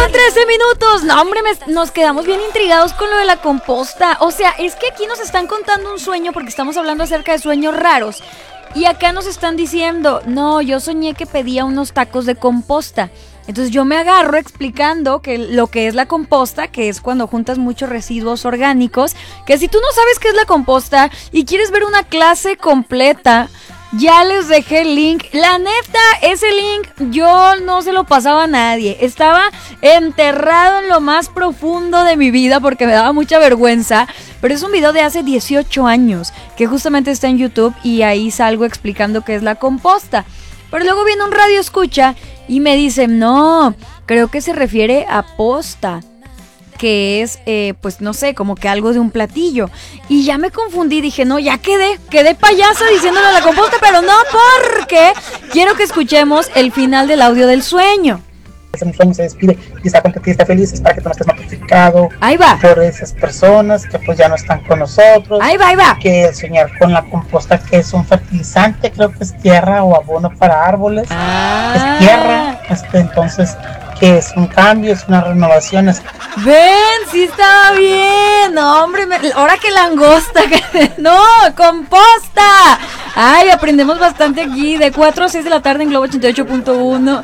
13 minutos. No, hombre, nos quedamos bien intrigados con lo de la composta. O sea, es que aquí nos están contando un sueño porque estamos hablando acerca de sueños raros. Y acá nos están diciendo, no, yo soñé que pedía unos tacos de composta. Entonces yo me agarro explicando que lo que es la composta, que es cuando juntas muchos residuos orgánicos, que si tú no sabes qué es la composta y quieres ver una clase completa, ya les dejé el link. La neta, ese link yo no se lo pasaba a nadie. Estaba enterrado en lo más profundo de mi vida porque me daba mucha vergüenza. Pero es un video de hace 18 años que justamente está en YouTube y ahí salgo explicando qué es la composta. Pero luego viene un radio escucha y me dicen, no, creo que se refiere a posta, que es, pues no sé, como que algo de un platillo. Y ya me confundí, dije, no, ya quedé payasa diciéndole a la composta, pero no, porque quiero que escuchemos el final del audio del sueño. Un sueño se despide y está contento y está feliz, es para que tú no estés mortificado. Ahí va. Por esas personas que pues ya no están con nosotros. Ahí va. Que soñar con la composta, que es un fertilizante, creo que es tierra o abono para árboles. Es tierra, entonces que es un cambio, es una renovación. Ven, sí estaba bien. No, hombre, ahora que langosta. No, composta. Ay, aprendemos bastante aquí. De 4 a 6 de la tarde en Globo 88.1.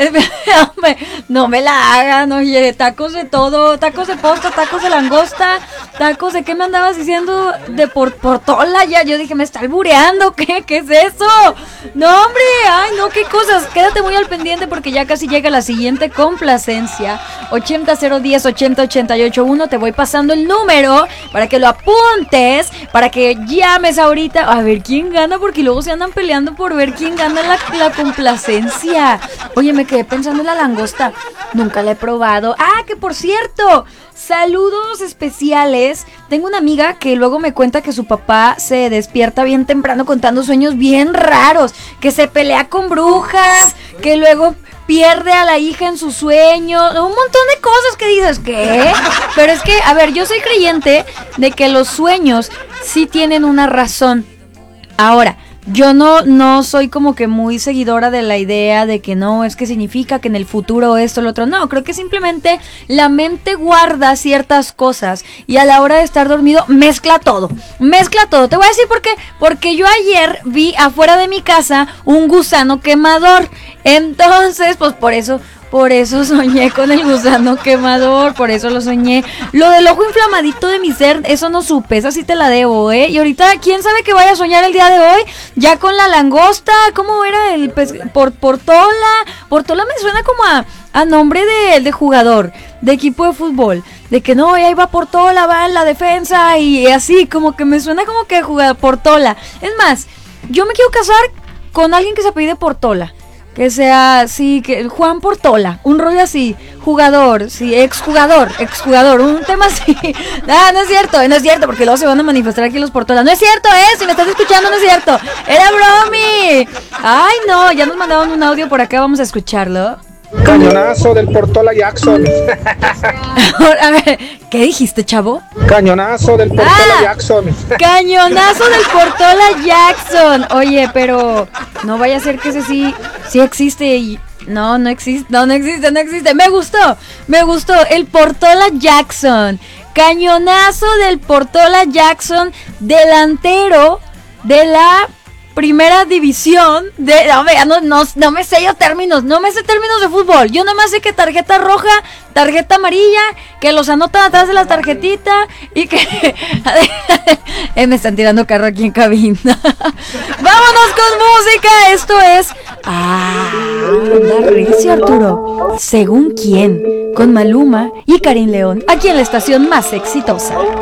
No me la hagan, oye. Tacos de todo. Tacos de posta, tacos de langosta. Tacos de qué me andabas diciendo. De portola. Ya, yo dije, me está albureando. ¿Qué es eso? No, hombre. Ay, no, qué cosas. Quédate muy al pendiente porque ya casi llega la siguiente complacencia. 80010 80881. Te voy pasando el número para que lo apuntes, para que llames ahorita a ver quién gana, porque luego se andan peleando por ver quién gana la complacencia. Oye, me quedé pensando en la langosta, nunca la he probado. Que por cierto, saludos especiales. Tengo una amiga que luego me cuenta que su papá se despierta bien temprano contando sueños bien raros, que se pelea con brujas, que luego pierde a la hija en su sueño, un montón de cosas que dices, ¿qué? Pero es que, a ver, yo soy creyente de que los sueños sí tienen una razón. Ahora, yo no soy como que muy seguidora de la idea de que no, es que significa que en el futuro esto, lo otro. No, creo que simplemente la mente guarda ciertas cosas y a la hora de estar dormido mezcla todo. Te voy a decir por qué. Porque yo ayer vi afuera de mi casa un gusano quemador. Entonces, pues por eso soñé con el gusano quemador, por eso lo soñé. Lo del ojo inflamadito de mi ser, eso no supe, esa sí te la debo, ¿eh? Y ahorita, ¿quién sabe qué vaya a soñar el día de hoy? Ya con la langosta, ¿cómo era el portola? Portola me suena como a nombre de jugador, de equipo de fútbol. De que no, ahí va Portola, va en la defensa y así, como que me suena como que juega Portola. Es más, yo me quiero casar con alguien que se apellide Portola. Que sea, sí, que Juan Portola, un rollo así, jugador, sí, exjugador, un tema así. No es cierto, porque luego se van a manifestar aquí los Portola. No es cierto, si me estás escuchando, no es cierto. Era bromi. Ay, no, ya nos mandaron un audio por acá, vamos a escucharlo. Cañonazo del Portola Jackson. A ver, ¿qué dijiste, chavo? Cañonazo del Portola Jackson. Cañonazo del Portola Jackson. Oye, pero no vaya a ser que ese sí existe y... No existe. Me gustó el Portola Jackson. Cañonazo del Portola Jackson, delantero de la primera división de... No me sé yo términos, de fútbol. Yo nomás sé que tarjeta roja, tarjeta amarilla, que los anotan atrás de la tarjetita y que... me están tirando carro aquí en cabina. Vámonos con música, esto es... anda recio, Arturo. ¿Según quién? Con Maluma y Karim León, aquí en la estación más exitosa.